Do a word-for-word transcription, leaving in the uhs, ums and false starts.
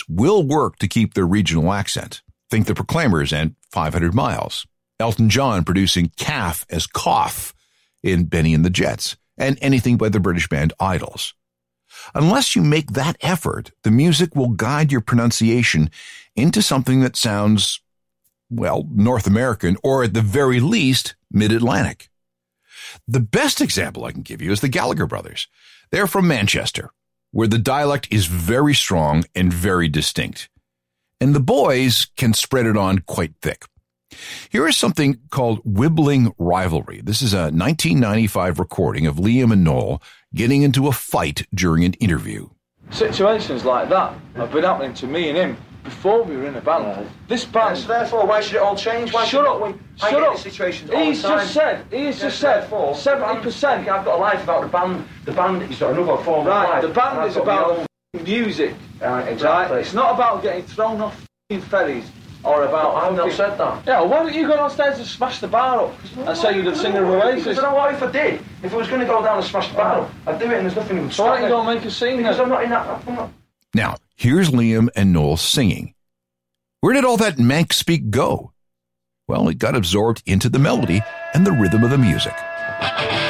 bands will work to keep their regional accent. Think the Proclaimers and five hundred miles. Elton John producing calf as cough in Benny and the Jets, and anything by the British band Idols. Unless you make that effort, the music will guide your pronunciation into something that sounds, well, North American, or at the very least, Mid-Atlantic. The best example I can give you is the Gallagher brothers. They're from Manchester, where the dialect is very strong and very distinct. And the boys can spread it on quite thick. Here is something called Wibbling Rivalry. This is a nineteen ninety-five recording of Liam and Noel getting into a fight during an interview. Situations like that have been happening to me and him before we were in a band. Right. This band... So therefore, why should it all change? Why shut up. We, shut I get up. The situations all he's the time. just said, he's just said, seventy percent. I've got a life about the band. The band is another form right, of life. the band is about music. Right, exactly. Right? It's not about getting thrown off ferries. Or about... I've not said that. Yeah, well, why don't you go downstairs and smash the bar up and say you're the singer of Oasis? Because I know what if I did. If I was going to go down and smash the bar up, I'd do it and there's nothing that would stop. So why don't you go and make a scene Because then? I'm not in that... I'm not... Now, here's Liam and Noel singing. Where did all that Manx speak go? Well, it got absorbed into the melody and the rhythm of the music.